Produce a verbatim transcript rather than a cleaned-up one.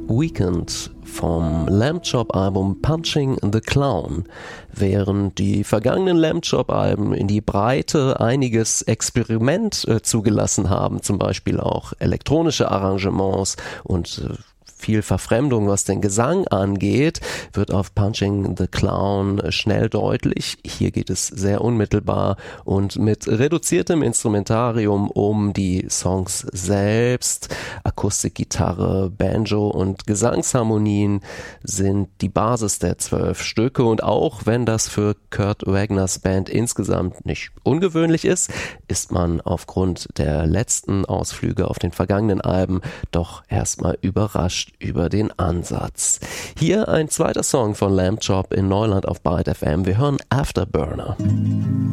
Weekend vom Lamb Chop Album Punching the Clown. Während die vergangenen Lamb Chop Alben in die Breite einiges Experiment äh, zugelassen haben, zum Beispiel auch elektronische Arrangements und äh, viel Verfremdung, was den Gesang angeht, wird auf Punching the Clown schnell deutlich. Hier geht es sehr unmittelbar und mit reduziertem Instrumentarium um die Songs selbst. Akustikgitarre, Banjo und Gesangsharmonien sind die Basis der zwölf Stücke, und auch wenn das für Kurt Wagners Band insgesamt nicht ungewöhnlich ist, ist man aufgrund der letzten Ausflüge auf den vergangenen Alben doch erstmal überrascht über den Ansatz. Hier ein zweiter Song von Lamb Chop in Neuland auf Byte F M. Wir hören Afterburner.